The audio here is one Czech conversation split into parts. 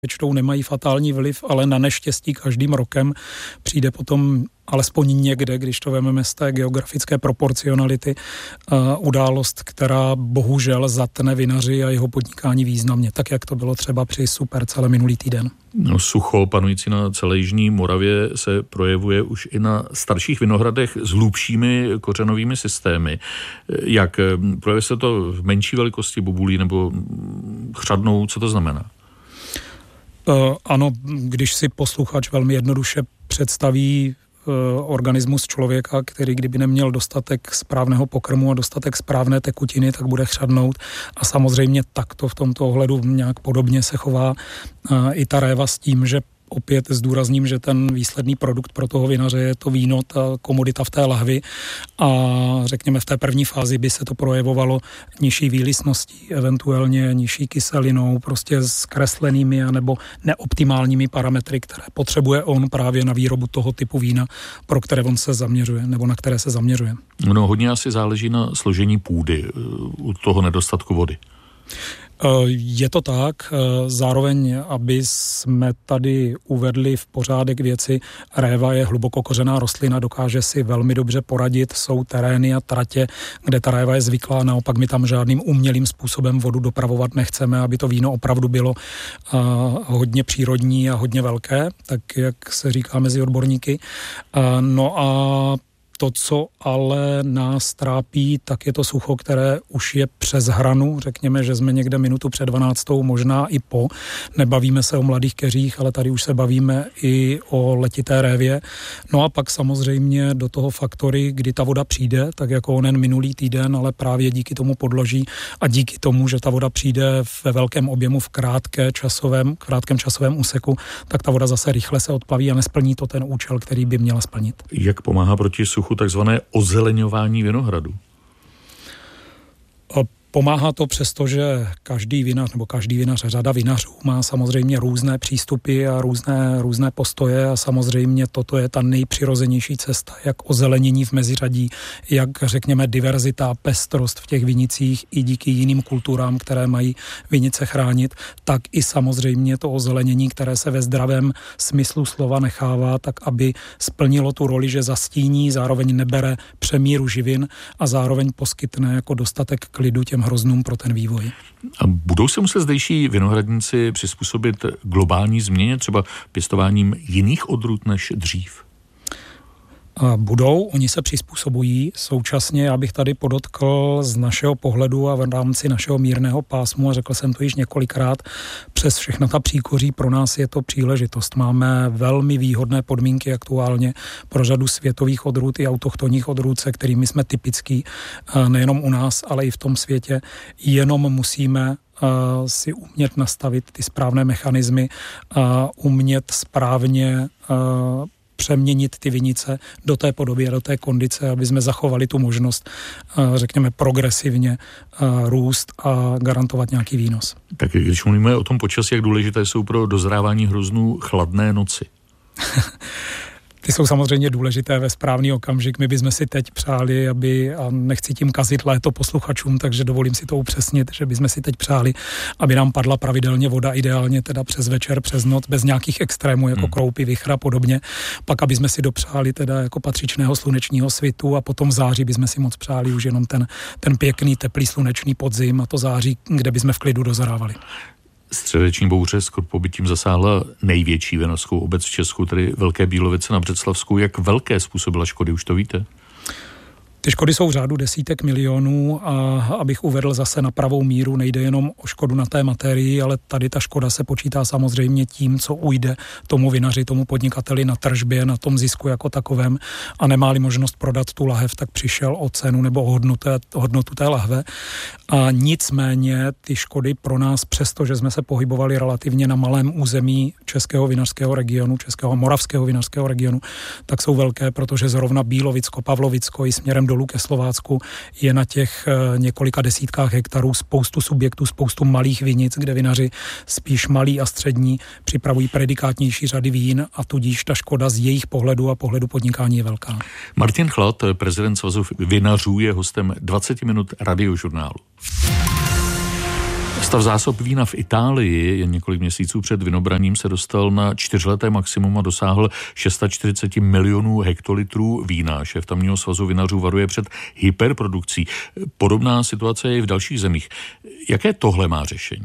většinou nemají fatální vliv, ale na neštěstí každým rokem přijde potom alespoň někde, když to vezmeme z té geografické proporcionality, událost, která bohužel zatne vinaři a jeho podnikání významně, tak jak to bylo třeba při Supercele minulý týden. No, sucho panující na celé jižní Moravě se projevuje už i na starších vinohradech s hlubšími kořenovými systémy. Jak projevuje se to v menší velikosti bobulí nebo chřadnou, co to znamená? Ano, když si posluchač velmi jednoduše představí organismus člověka, který kdyby neměl dostatek správného pokrmu a dostatek správné tekutiny, tak bude chřadnout a samozřejmě takto v tomto ohledu nějak podobně se chová i ta réva s tím, že opět zdůrazním, že ten výsledný produkt pro toho vinaře je to víno, ta komodita v té lahvi a řekněme v té první fázi by se to projevovalo nižší výlisností, eventuálně nižší kyselinou, prostě zkreslenými anebo neoptimálními parametry, které potřebuje on právě na výrobu toho typu vína, pro které on se zaměřuje nebo na které se zaměřuje. No, hodně asi záleží na složení půdy u toho nedostatku vody. Je to tak, zároveň, aby jsme tady uvedli v pořádek věci, réva je hluboko kořená rostlina, dokáže si velmi dobře poradit, jsou terény a tratě, kde ta réva je zvyklá, naopak my tam žádným umělým způsobem vodu dopravovat nechceme, aby to víno opravdu bylo hodně přírodní a hodně velké, tak jak se říká mezi odborníky. No a to, co ale nás trápí, tak je to sucho, které už je přes hranu. Řekněme, že jsme někde minutu před 12, možná i po. Nebavíme se o mladých keřích, ale tady už se bavíme i o letité révě. No a pak samozřejmě do toho faktory, kdy ta voda přijde, tak jako onen minulý týden, ale právě díky tomu podloží a díky tomu, že ta voda přijde ve velkém objemu v krátkém časovém úseku, tak ta voda zase rychle se odplaví a nesplní to ten účel, který by měla splnit. Jak pomáhá proti suchu takzvané ozeleňování vinohradu? Pomáhá to přesto, že každý vinař, řada vinařů má samozřejmě různé přístupy a různé postoje a samozřejmě toto je ta nejpřirozenější cesta, jak ozelenění v meziřadí, jak řekněme diverzita, pestrost v těch vinicích i díky jiným kulturám, které mají vinice chránit, tak i samozřejmě to ozelenění, které se ve zdravém smyslu slova nechává, tak aby splnilo tu roli, že zastíní, zároveň nebere přemíru živin a zároveň poskytne jako dostatek klidu těm hroznům pro ten vývoj. A budou se muset zdejší vinohradníci přizpůsobit globální změně, třeba pěstováním jiných odrůd než dřív? Budou, oni se přizpůsobují. Současně já bych tady podotkl z našeho pohledu a v rámci našeho mírného pásmu, a řekl jsem to již několikrát, přes všechna ta příkoří pro nás je to příležitost. Máme velmi výhodné podmínky aktuálně pro řadu světových odrůd i autochtonních odrůd, se kterými jsme typický nejenom u nás, ale i v tom světě. Jenom musíme si umět nastavit ty správné mechanismy, umět správně přeměnit ty vinice do té podoby a do té kondice, aby jsme zachovali tu možnost, řekněme, progresivně růst a garantovat nějaký výnos. Tak když mluvíme o tom počasí, jak důležité jsou pro dozrávání hroznů chladné noci? Ty jsou samozřejmě důležité ve správný okamžik. My bychom si teď přáli, a nechci tím kazit léto posluchačům, takže dovolím si to upřesnit, že bychom si teď přáli, aby nám padla pravidelně voda, ideálně teda přes večer, přes noc, bez nějakých extrémů, jako kroupy, vichra a podobně. Pak, aby jsme si dopřáli teda jako patřičného slunečního svitu a potom v září bychom si moc přáli už jenom ten pěkný, teplý slunečný podzim a to září, kde bychom v klidu dozrávali. Středeční bouře s korpobytím zasáhla největší vinařskou obec v Česku, tedy Velké Bílovice na Břeclavsku. Jak velké způsobila škody, už to víte? Ty škody jsou v řádu desítek milionů a abych uvedl zase na pravou míru, nejde jenom o škodu na té materii, ale tady ta škoda se počítá samozřejmě tím, co ujde tomu vinaři, tomu podnikateli na tržbě, na tom zisku jako takovém a nemá-li možnost prodat tu lahev, tak přišel o cenu nebo o hodnotu té lahve. A nicméně ty škody pro nás, přestože jsme se pohybovali relativně na malém území českého vinařského regionu, českého moravského vinařského regionu, tak jsou velké, protože zrovna Bílovicko, Pavlovicko i směrem dolů ke Slovácku je na těch několika desítkách hektarů spoustu subjektů, spoustu malých vinic, kde vinaři spíš malí a střední připravují predikátnější řady vín a tudíž ta škoda z jejich pohledu a pohledu podnikání je velká. Martin Chlad, prezident Svazu vinařů, je hostem 20 minut radiožurnálu. Stav zásob vína v Itálii jen několik měsíců před vinobraním se dostal na 4leté maximum a dosáhl 640 milionů hektolitrů vína. Šéf tamního svazu vinařů varuje před hyperprodukcí. Podobná situace je i v dalších zemích. Jaké tohle má řešení?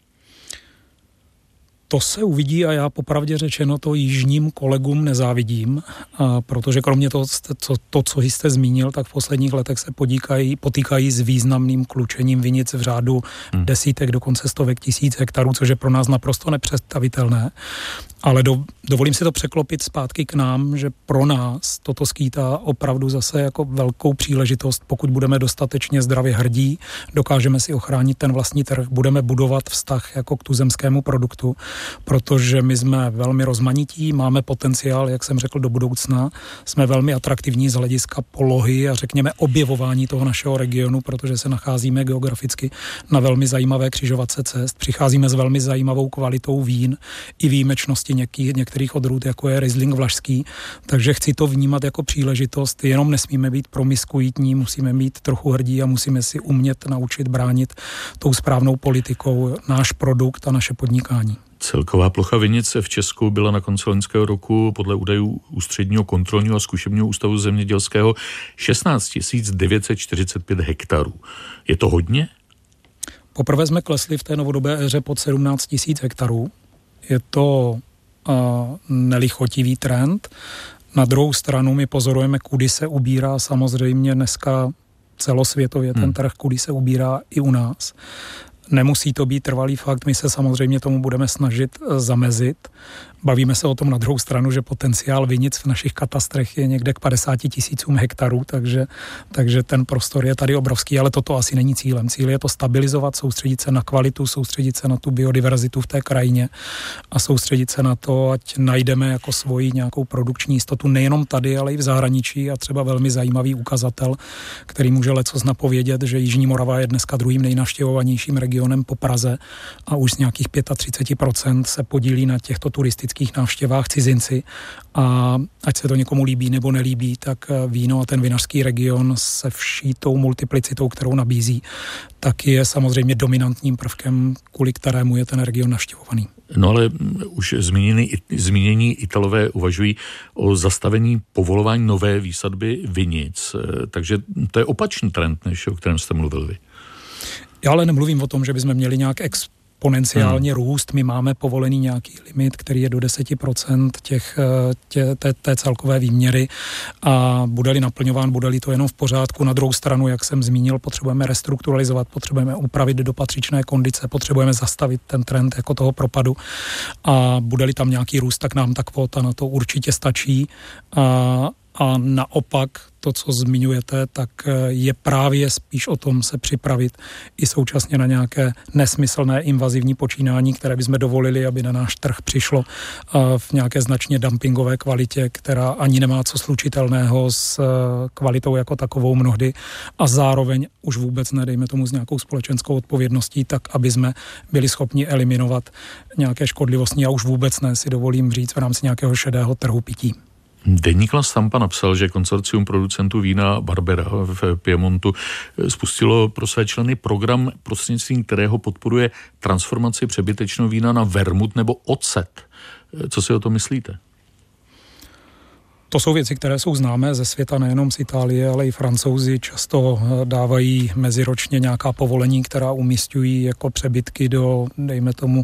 To se uvidí a já popravdě řečeno to jižním kolegům nezávidím, protože kromě toho, co jste zmínil, tak v posledních letech se potýkají s významným klučením vinic v řádu desítek, dokonce stovek tisíc hektarů, což je pro nás naprosto nepředstavitelné. Ale dovolím si to překlopit zpátky k nám, že pro nás toto skýtá opravdu zase jako velkou příležitost, pokud budeme dostatečně zdravě hrdí, dokážeme si ochránit ten vlastní trh, budeme budovat vztah jako k tuzemskému produktu, protože my jsme velmi rozmanití, máme potenciál, jak jsem řekl, do budoucna, jsme velmi atraktivní z hlediska polohy a řekněme objevování toho našeho regionu, protože se nacházíme geograficky na velmi zajímavé křižovatce cest, přicházíme s velmi zajímavou kvalitou vín i výjimečnosti některých odrůd, jako je Riesling vlašský, takže chci to vnímat jako příležitost, jenom nesmíme být promiskuitní, musíme být trochu hrdí a musíme si umět naučit bránit tou správnou politikou náš produkt a naše podnikání. Celková plocha vinic v Česku byla na konci loňského roku podle údajů Ústředního kontrolního a zkušebního ústavu zemědělského 16 945 hektarů. Je to hodně? Poprvé jsme klesli v té novodobé éře pod 17 000 hektarů. Je to nelichotivý trend. Na druhou stranu my pozorujeme, kudy se ubírá samozřejmě dneska celosvětově ten trh, kudy se ubírá i u nás. Nemusí to být trvalý fakt, my se samozřejmě tomu budeme snažit zamezit. Bavíme se o tom na druhou stranu, že potenciál vinic v našich katastrech je někde k 50 000 hektarů, takže ten prostor je tady obrovský, ale toto asi není cílem. Cíl je to stabilizovat, soustředit se na kvalitu, soustředit se na tu biodiverzitu v té krajině a soustředit se na to, ať najdeme jako svoji nějakou produkční jistotu nejenom tady, ale i v zahraničí a třeba velmi zajímavý ukazatel, který může lecos napovědět, že Jižní Morava je dneska druhým nejnavštěvovanějším regionem po Praze a už z nějakých 35% se podílí na těchto turistických návštěvách cizinci a ať se to někomu líbí nebo nelíbí, tak víno a ten vinařský region se vší tou multiplicitou, kterou nabízí, tak je samozřejmě dominantním prvkem, kvůli kterému je ten region navštěvovaný. No ale už zmínění Italové uvažují o zastavení povolování nové výsadby vinic, takže to je opačný trend, než o kterém jste mluvil vy. Já ale nemluvím o tom, že bychom měli nějak exponenciálně růst. My máme povolený nějaký limit, který je do 10% té celkové výměry a bude-li naplňován, bude-li to jenom v pořádku. Na druhou stranu, jak jsem zmínil, potřebujeme restrukturalizovat, potřebujeme upravit do patřičné kondice, potřebujeme zastavit ten trend jako toho propadu a bude-li tam nějaký růst, tak nám ta kvóta na to určitě stačí. A naopak to, co zmiňujete, tak je právě spíš o tom se připravit i současně na nějaké nesmyslné invazivní počínání, které bychom dovolili, aby na náš trh přišlo v nějaké značně dumpingové kvalitě, která ani nemá co slučitelného s kvalitou jako takovou mnohdy a zároveň už vůbec nedejme tomu s nějakou společenskou odpovědností, tak aby jsme byli schopni eliminovat nějaké škodlivosti a už vůbec ne, si dovolím říct, v rámci nějakého šedého trhu pití. Deník La Stampa napsal, že konsorcium producentů vína Barbera v Piemontu spustilo pro své členy program, prostřednictvím kterého podporuje transformaci přebytečného vína na vermut nebo ocet. Co si o to myslíte? To jsou věci, které jsou známé ze světa, nejenom z Itálie, ale i Francouzi často dávají meziročně nějaká povolení, která umisťují jako přebytky do, dejme tomu,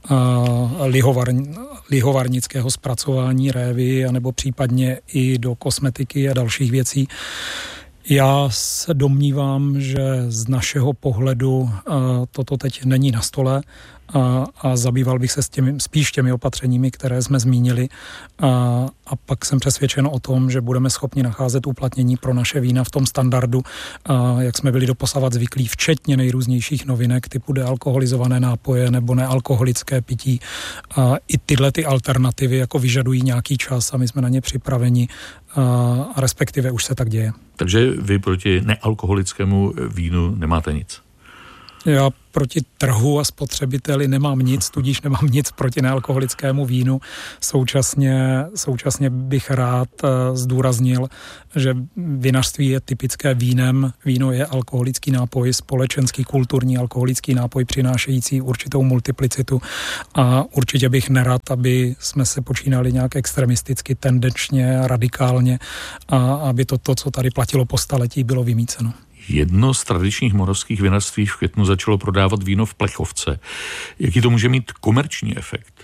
lihovarnického zpracování révy, anebo případně i do kosmetiky a dalších věcí. Já se domnívám, že z našeho pohledu toto teď není na stole a zabýval bych se spíš těmi opatřeními, které jsme zmínili a pak jsem přesvědčen o tom, že budeme schopni nacházet uplatnění pro naše vína v tom standardu, jak jsme byli doposavat zvyklí, včetně nejrůznějších novinek typu dealkoholizované nápoje nebo nealkoholické pití. I tyhle ty alternativy jako vyžadují nějaký čas a my jsme na ně připraveni a respektive už se tak děje. Takže vy proti nealkoholickému vínu nemáte nic? Já proti trhu a spotřebiteli nemám nic, tudíž nemám nic proti nealkoholickému vínu. Současně bych rád zdůraznil, že vinařství je typické vínem. Víno je alkoholický nápoj, společenský, kulturní alkoholický nápoj přinášející určitou multiplicitu a určitě bych nerad, aby jsme se počínali nějak extremisticky, tendenčně, radikálně a aby to, co tady platilo po staletí, bylo vymýceno. Jedno z tradičních moravských vinařství v květnu začalo prodávat víno v plechovce. Jaký to může mít komerční efekt?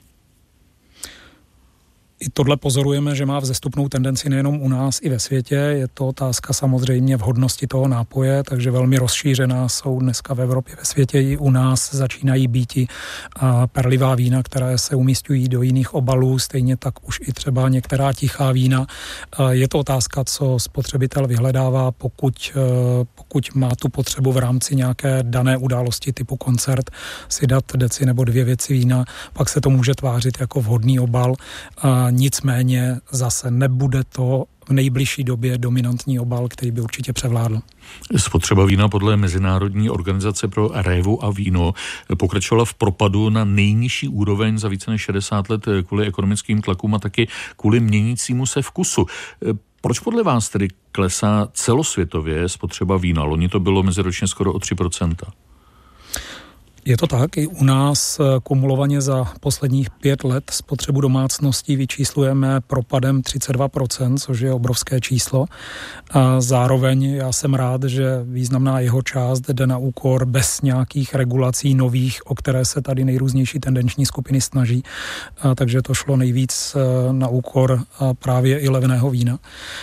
I tohle pozorujeme, že má vzestupnou tendenci nejenom u nás, i ve světě. Je to otázka samozřejmě vhodnosti toho nápoje, takže velmi rozšířená jsou dneska v Evropě, ve světě i u nás začínají býti perlivá vína, které se umísťují do jiných obalů, stejně tak už i třeba některá tichá vína. Je to otázka, co spotřebitel vyhledává, pokud má tu potřebu v rámci nějaké dané události typu koncert si dát deci nebo 2 věci vína, pak se to může tvářit jako vhodný obal. Nicméně zase nebude to v nejbližší době dominantní obal, který by určitě převládl. Spotřeba vína podle Mezinárodní organizace pro révu a víno pokračovala v propadu na nejnižší úroveň za více než 60 let kvůli ekonomickým tlakům a taky kvůli měnícímu se vkusu. Proč podle vás tedy klesá celosvětově spotřeba vína? Loni to bylo meziročně skoro o 3%. Je to tak, i u nás kumulovaně za posledních 5 let spotřebu domácností vyčíslujeme propadem 32%, což je obrovské číslo. A zároveň já jsem rád, že významná jeho část jde na úkor bez nějakých regulací nových, o které se tady nejrůznější tendenční skupiny snaží. Takže to šlo nejvíc na úkor právě i levného vína.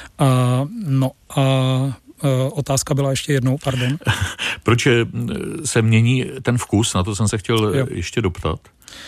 Otázka byla ještě jednou, pardon. Proč se mění ten vkus? Na to jsem se chtěl ještě doptat.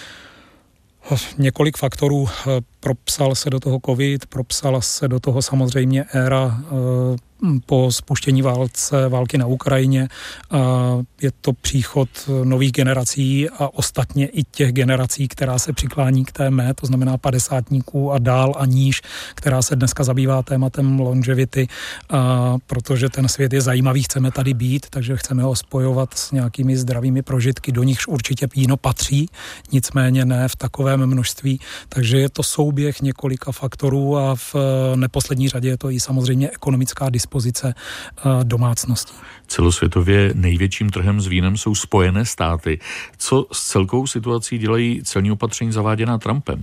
Několik faktorů. Propsal se do toho covid, propsala se do toho samozřejmě éra po spuštění války na Ukrajině. Je to příchod nových generací a ostatně i těch generací, která se přiklání k té mé, to znamená padesátníků a dál a níž, která se dneska zabývá tématem longevity, protože ten svět je zajímavý, chceme tady být, takže chceme ho spojovat s nějakými zdravými prožitky, do nichž určitě víno patří, nicméně ne v takovém množství, takže je to souběh několika faktorů a v neposlední řadě je to i samozřejmě ekonomická dispozice domácností. Celosvětově největším trhem s vínem jsou Spojené státy. Co s celkovou situací dělají celní opatření zaváděná Trumpem?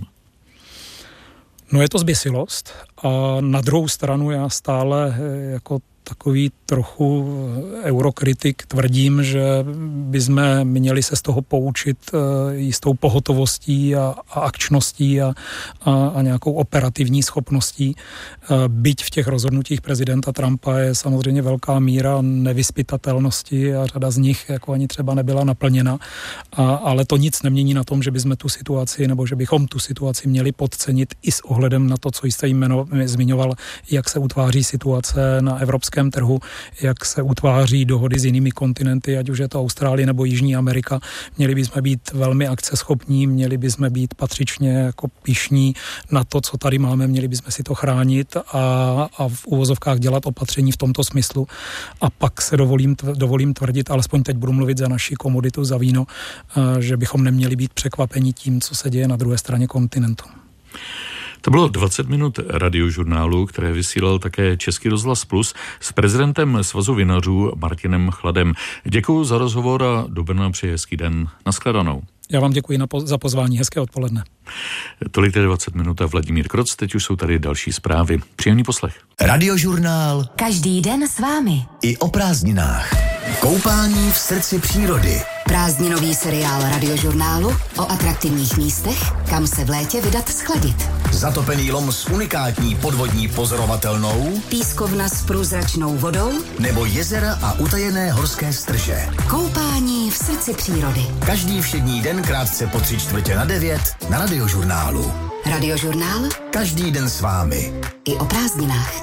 No je to zběsilost a na druhou stranu já stále jako takový trochu eurokritik tvrdím, že bychom měli se z toho poučit jistou pohotovostí a akčností a nějakou operativní schopností. Byť v těch rozhodnutích prezidenta Trumpa je samozřejmě velká míra nevyzpytatelnosti a řada z nich jako ani třeba nebyla naplněna, ale to nic nemění na tom, že bychom tu situaci nebo že bychom tu situaci měli podcenit i s ohledem na to, co jste zmiňoval, jak se utváří situace na evropském trhu, jak se utváří dohody s jinými kontinenty, ať už je to Austrálie nebo Jižní Amerika. Měli bychom být velmi akceschopní, měli bychom být patřičně jako pyšní na to, co tady máme, měli bychom si to chránit a v uvozovkách dělat opatření v tomto smyslu. A pak se dovolím tvrdit, alespoň teď budu mluvit za naši komoditu, za víno, že bychom neměli být překvapeni tím, co se děje na druhé straně kontinentu. To bylo 20 minut radiožurnálu, které vysílal také Český rozhlas Plus s prezidentem Svazu vinařů Martinem Chladem. Děkuji za rozhovor a do Brna přeji hezký den. Nashledanou. Já vám děkuji za pozvání. Hezké odpoledne. Tolik tedy 20 minut a Vladimír Kroc. Teď už jsou tady další zprávy. Příjemný poslech. Radiožurnál. Každý den s vámi. I o prázdninách. Koupání v srdci přírody. Prázdninový seriál Radiožurnálu o atraktivních místech, kam se v létě vydat schladit. Zatopený lom s unikátní podvodní pozorovatelnou. Pískovna s průzračnou vodou. Nebo jezera a utajené horské strže. Koupání v srdci přírody. Každý všední den krátce po 8:45 na Radiožurnálu. Radiožurnál. Každý den s vámi. I o prázdninách.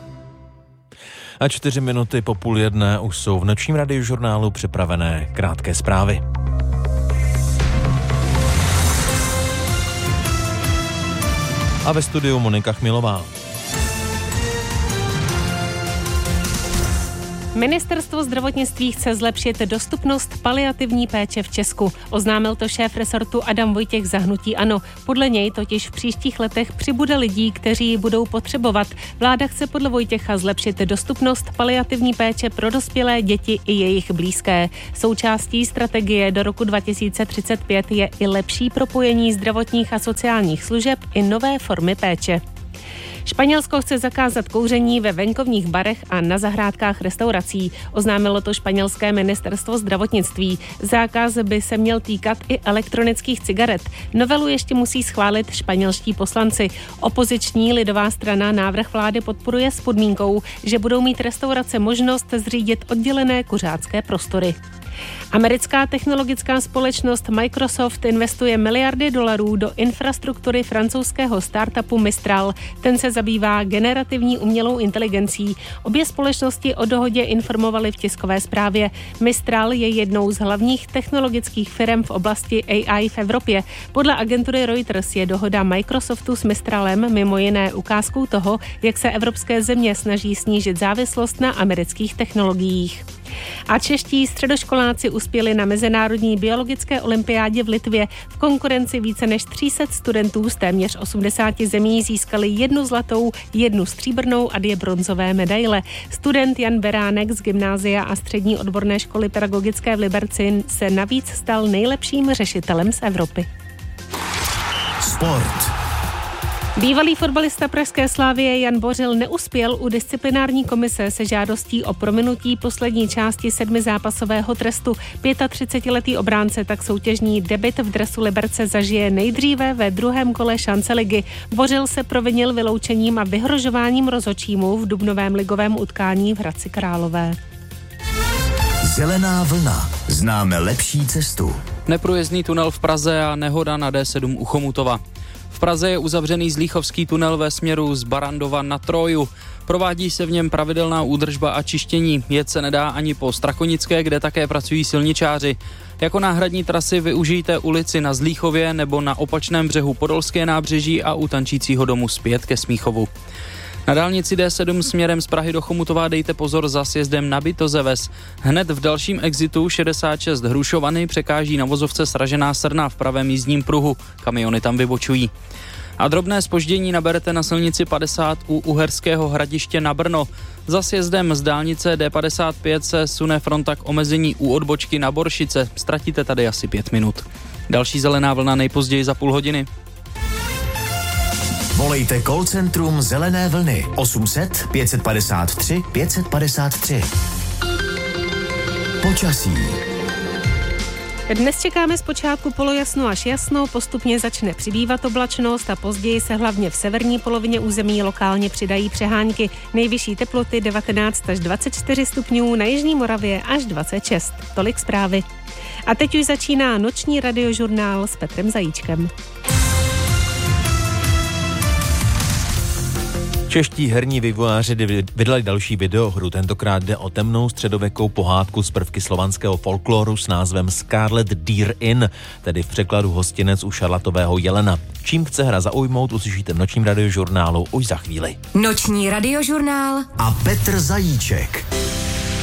A 4 minuty po 12:30 už jsou v nočním radiožurnálu připravené krátké zprávy. A ve studiu Monika Chmilová. Ministerstvo zdravotnictví chce zlepšit dostupnost paliativní péče v Česku. Oznámil to šéf resortu Adam Vojtěch za hnutí ANO. Podle něj totiž v příštích letech přibude lidí, kteří ji budou potřebovat. Vláda chce podle Vojtěcha zlepšit dostupnost paliativní péče pro dospělé, děti i jejich blízké. Součástí strategie do roku 2035 je i lepší propojení zdravotních a sociálních služeb i nové formy péče. Španělsko chce zakázat kouření ve venkovních barech a na zahrádkách restaurací. Oznámilo to španělské ministerstvo zdravotnictví. Zákaz by se měl týkat i elektronických cigaret. Novelu ještě musí schválit španělští poslanci. Opoziční lidová strana návrh vlády podporuje s podmínkou, že budou mít restaurace možnost zřídit oddělené kuřácké prostory. Americká technologická společnost Microsoft investuje miliardy dolarů do infrastruktury francouzského startupu Mistral. Ten se zabývá generativní umělou inteligencí. Obě společnosti o dohodě informovaly v tiskové zprávě. Mistral je jednou z hlavních technologických firm v oblasti AI v Evropě. Podle agentury Reuters je dohoda Microsoftu s Mistralem mimo jiné ukázkou toho, jak se evropské země snaží snížit závislost na amerických technologiích. A čeští středoškoláci uspěli na Mezinárodní biologické olympiádě v Litvě. V konkurenci více než 300 studentů z téměř 80 zemí získali 1 zlatou, 1 stříbrnou a 2 bronzové medaile. Student Jan Beránek z gymnázia a střední odborné školy pedagogické v Liberci se navíc stal nejlepším řešitelem z Evropy. Sport. Bývalý fotbalista pražské Slavie Jan Bořil neuspěl u disciplinární komise se žádostí o prominutí poslední části 7zápasového trestu. 35letý obránce tak soutěžní debut v dresu Liberce zažije nejdříve ve druhém kole šance ligy. Bořil se provinil vyloučením a vyhrožováním rozhodčímu v dubnovém ligovém utkání v Hradci Králové. Zelená vlna. Známe lepší cestu. Neprůjezdný tunel v Praze a nehoda na D7 u Chomutova. V Praze je uzavřený Zlíchovský tunel ve směru z Barandova na Troju. Provádí se v něm pravidelná údržba a čištění. Jet se nedá ani po Strakonické, kde také pracují silničáři. Jako náhradní trasy využijte ulici na Zlíchově nebo na opačném břehu Podolské nábřeží a u Tančícího domu zpět ke Smíchovu. Na dálnici D7 směrem z Prahy do Chomutova dejte pozor za sjezdem na Bytozeves. Hned v dalším exitu 66 Hrušovany překáží na vozovce sražená srna v pravém jízdním pruhu. Kamiony tam vybočují. A drobné zpoždění naberete na silnici 50 u Uherského Hradiště na Brno. Za sjezdem z dálnice D55 se sune fronta k omezení u odbočky na Boršice. Ztratíte tady asi 5 minut. Další zelená vlna nejpozději za půl hodiny. Volejte call centrum Zelené vlny 800 553 553. Počasí. Dnes čekáme zpočátku polojasno až jasno, postupně začne přibývat oblačnost a později se hlavně v severní polovině území lokálně přidají přehánky. Nejvyšší teploty 19 až 24 stupňů, na jižní Moravě až 26. Tolik zprávy. A teď už začíná noční radiožurnál s Petrem Zajíčkem. Čeští herní vývojáři vydali další videohru. Tentokrát jde o temnou středověkou pohádku z prvky slovanského folkloru s názvem Scarlet Deer Inn, tedy v překladu hostinec u šarlatového jelena. Čím chce hra zaujmout, uslyšíte v nočním radiožurnálu už za chvíli. Noční radiožurnál a Petr Zajíček.